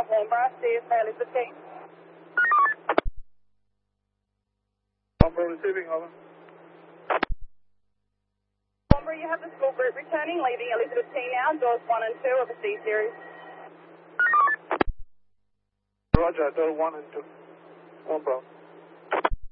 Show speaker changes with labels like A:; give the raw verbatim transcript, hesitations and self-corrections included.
A: Bravo Warnborough, C S A Elizabeth T.
B: Warnborough receiving, over.
A: Warnborough, you have the school group returning, leaving Elizabeth T now, doors one and two of the C series.
B: Roger, door one and two. Warnborough.